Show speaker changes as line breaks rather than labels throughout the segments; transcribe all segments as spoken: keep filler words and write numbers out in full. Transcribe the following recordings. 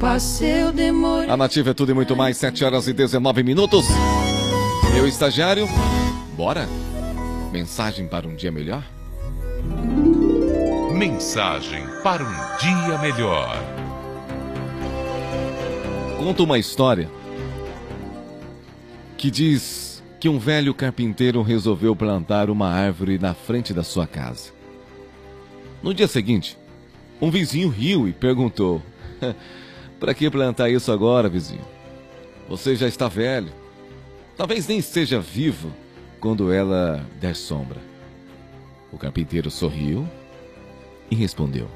passei o demônio.
A Nativa é tudo e muito mais, sete horas e dezenove minutos. Meu estagiário, bora? Mensagem para um dia melhor?
Mensagem para um dia melhor.
Conta uma história que diz que um velho carpinteiro resolveu plantar uma árvore na frente da sua casa. No dia seguinte, um vizinho riu e perguntou: para que plantar isso agora, vizinho? Você já está velho. Talvez nem esteja vivo quando ela der sombra. O carpinteiro sorriu e respondeu: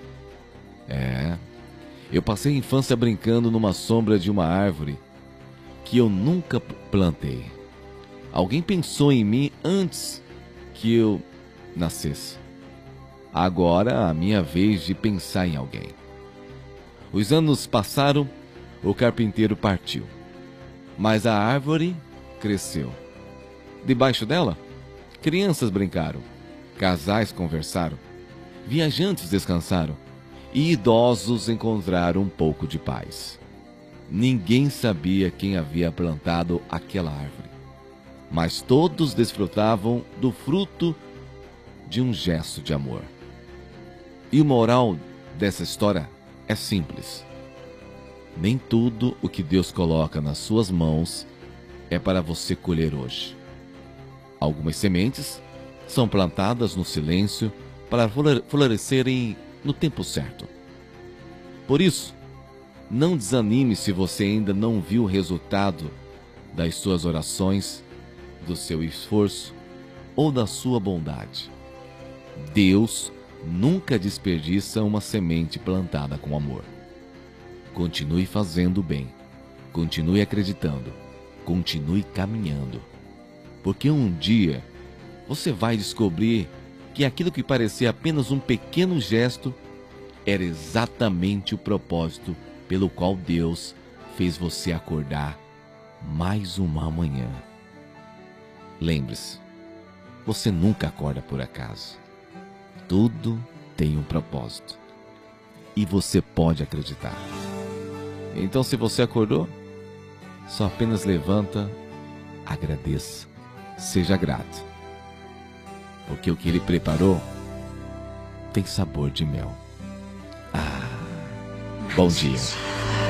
É, eu passei a infância brincando numa sombra de uma árvore que eu nunca plantei. Alguém pensou em mim antes que eu nascesse. Agora a minha vez de pensar em alguém. Os anos passaram, o carpinteiro partiu. Mas a árvore cresceu. Debaixo dela, crianças brincaram, casais conversaram, viajantes descansaram e idosos encontraram um pouco de paz. Ninguém sabia quem havia plantado aquela árvore, mas todos desfrutavam do fruto de um gesto de amor. E o moral dessa história é simples. Nem tudo o que Deus coloca nas suas mãos é para você colher hoje. Algumas sementes são plantadas no silêncio para florescerem no tempo certo. Por isso, não desanime se você ainda não viu o resultado das suas orações, do seu esforço ou da sua bondade. Deus nunca desperdiça uma semente plantada com amor. Continue fazendo o bem, continue acreditando, continue caminhando, porque um dia você vai descobrir que aquilo que parecia apenas um pequeno gesto era exatamente o propósito pelo qual Deus fez você acordar mais uma manhã. Lembre-se, você nunca acorda por acaso. Tudo tem um propósito. E você pode acreditar. Então, se você acordou, só apenas levanta, agradeça, seja grato. Porque o que Ele preparou tem sabor de mel. Ah, bom dia.